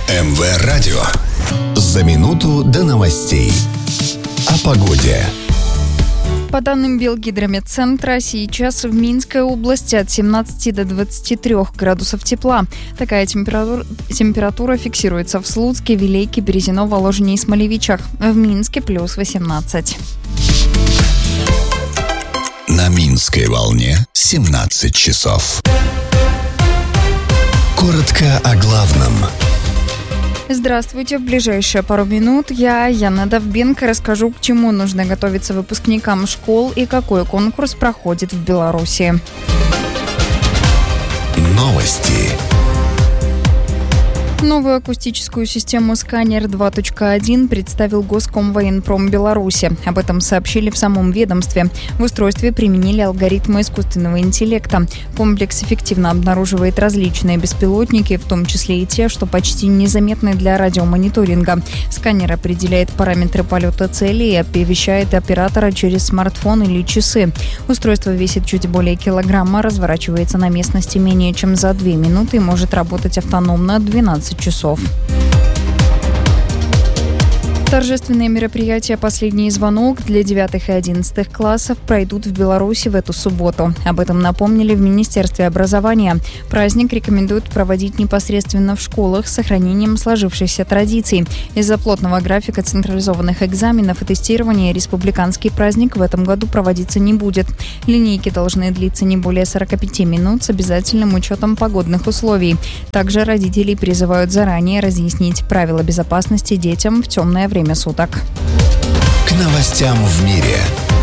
МВ-радио. За минуту до новостей. О погоде. По данным Белгидрометцентра, сейчас в Минской области от 17 до 23 градусов тепла. Такая температура фиксируется в Слуцке, Вилейке, Березино, Воложине и Смолевичах. В Минске плюс 18. На Минской волне 17 часов. Коротко о главном. Здравствуйте. В ближайшие пару минут я, Яна Довбенко, расскажу, к чему нужно готовиться выпускникам школ и какой конкурс проходит в Беларуси. Новости. Новую акустическую систему «Сканер 2.1» представил Госкомвоенпром Беларуси. Об этом сообщили в самом ведомстве. В устройстве применили алгоритмы искусственного интеллекта. Комплекс эффективно обнаруживает различные беспилотники, в том числе и те, что почти незаметны для радиомониторинга. Сканер определяет параметры полета цели и оповещает оператора через смартфон или часы. Устройство весит чуть более килограмма, разворачивается на местности менее чем за 2 минуты и может работать автономно 12 часов. Торжественные мероприятия «Последний звонок» для 9 и 11 классов пройдут в Беларуси в эту субботу. Об этом напомнили в Министерстве образования. Праздник рекомендуют проводить непосредственно в школах с сохранением сложившихся традиций. Из-за плотного графика централизованных экзаменов и тестирования республиканский праздник в этом году проводиться не будет. Линейки должны длиться не более 45 минут с обязательным учетом погодных условий. Также родителей призывают заранее разъяснить правила безопасности детям в темное время суток. К новостям в мире.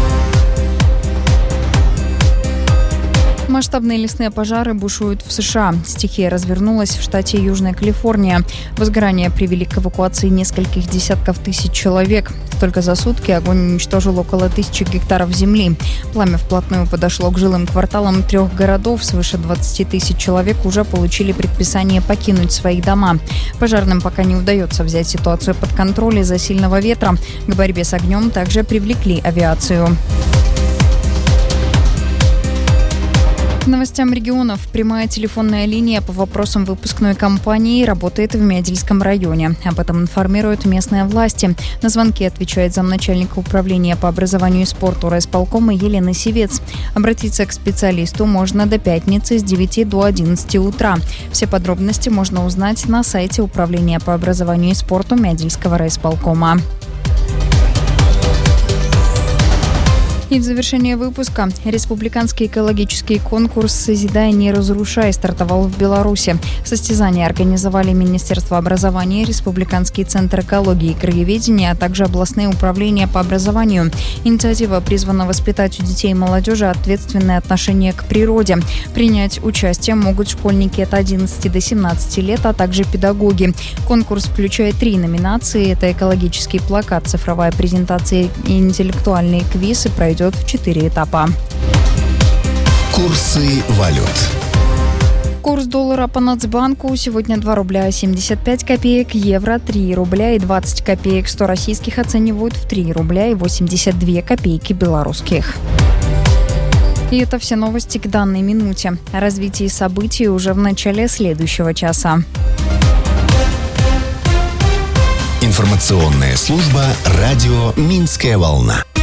Масштабные лесные пожары бушуют в США. Стихия развернулась в штате Южная Калифорния. Возгорания привели к эвакуации нескольких десятков тысяч человек. Только за сутки огонь уничтожил около 1000 гектаров земли. Пламя вплотную подошло к жилым кварталам 3 городов. Свыше 20 тысяч человек уже получили предписание покинуть свои дома. Пожарным пока не удается взять ситуацию под контроль из-за сильного ветра. К борьбе с огнем также привлекли авиацию. К новостям регионов. Прямая телефонная линия по вопросам выпускной кампании работает в Медельском районе. Об этом информируют местные власти. На звонки отвечает замначальника управления по образованию и спорту райисполкома Елена Севец. Обратиться к специалисту можно до пятницы с 9 до 11 утра. Все подробности можно узнать на сайте управления по образованию и спорту Медельского райисполкома. И в завершение выпуска республиканский экологический конкурс «Созидай, не разрушай» стартовал в Беларуси. Состязания организовали Министерство образования, Республиканский центр экологии и краеведения, а также областные управления по образованию. Инициатива призвана воспитать у детей и молодежи ответственное отношение к природе. Принять участие могут школьники от 11 до 17 лет, а также педагоги. Конкурс включает 3 номинации. Это экологический плакат, цифровая презентация и интеллектуальный квиз, и пройдет в 4 этапа. Курсы валют. Курс доллара по Нацбанку сегодня 2 рубля 75 копеек, евро 3 рубля и 20 копеек, 100 российских оценивают в 3 рубля и 82 копейки белорусских. И это все новости к данной минуте. О развитии событий уже в начале следующего часа. Информационная служба «Радио Минская волна».